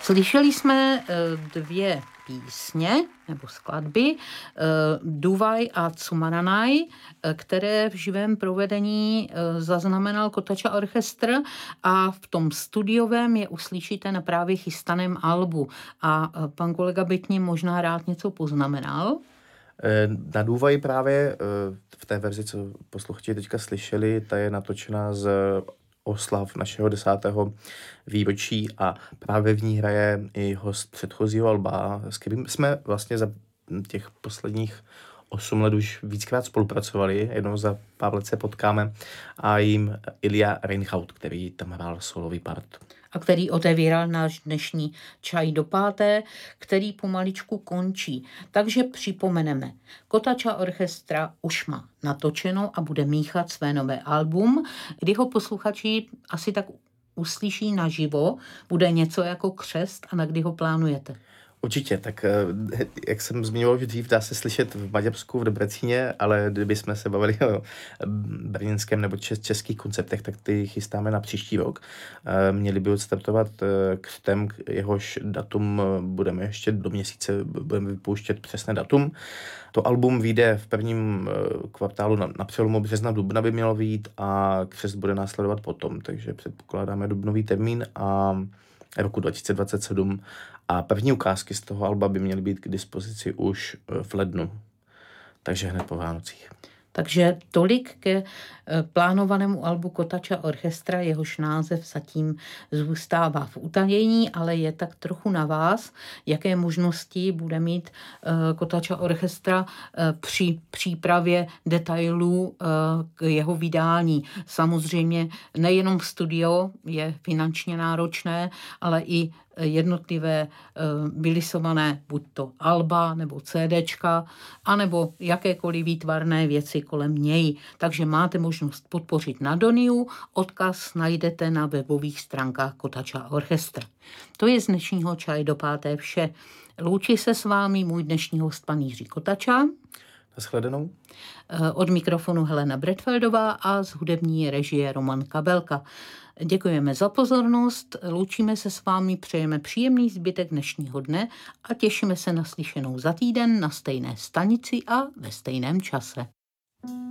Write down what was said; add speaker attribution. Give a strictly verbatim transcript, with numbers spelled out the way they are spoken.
Speaker 1: Slyšeli jsme dvě písně nebo skladby Duvaj a Cumaranaj, které v živém provedení zaznamenal Kotača orchestr a v tom studiovém je uslyšíte na právě chystaném albu. A pan kolega Bytni možná rád něco poznamenal.
Speaker 2: Na Duvaji právě v té verzi, co posluchači teďka slyšeli, ta je natočena z oslav našeho desátého výročí a právě v ní hraje i host předchozího alba, s kterým jsme vlastně za těch posledních osm let už víckrát spolupracovali, jednou za pár let se potkáme a jim Ilja Reinhaut, který tam hrál solový part.
Speaker 1: A který otevíral náš dnešní čaj do páté, který pomaličku končí. Takže připomeneme, Kotača orchestra už má natočeno a bude míchat své nové album, kdy ho posluchači asi tak uslyší naživo, bude něco jako křest a na kdy ho plánujete?
Speaker 2: Určitě, tak jak jsem zmiňoval už dřív, dá se slyšet v Maďarsku, v Debrecíně, ale kdybychom se bavili o brněnském nebo českých koncertech, tak ty chystáme na příští rok. Měli by odstartovat křtem, jehož datum budeme ještě do měsíce, budeme vypouštět přesné datum. To album vyjde v prvním kvartálu na, na přelomu března, dubna by mělo vyjít a křest bude následovat potom, takže předpokládáme dubnový termín a roku dva tisíce dvacet sedm a první ukázky z toho alba by měly být k dispozici už v lednu, takže hned po Vánocích.
Speaker 1: Takže tolik ke plánovanému albu Kotača orchestra, jehož název zatím zůstává v utajení, ale je tak trochu na vás, jaké možnosti bude mít Kotača orchestra při přípravě detailů k jeho vydání. Samozřejmě nejenom studio je finančně náročné, ale i jednotlivé vylisované buď to alba nebo CDčka, anebo jakékoliv výtvarné věci kolem něj. Takže máte možnost podpořit na Doniu, odkaz najdete na webových stránkách Kotača orchestra. To je z dnešního Čaj do páté vše. Loučí se s vámi můj dnešní host pan Jiří Kotača.
Speaker 2: Nashledanou.
Speaker 1: Od mikrofonu Helena Bretfeldová a z hudební režie Roman Kabelka. Děkujeme za pozornost, loučíme se s vámi, přejeme příjemný zbytek dnešního dne a těšíme se na slyšenou za týden na stejné stanici a ve stejném čase.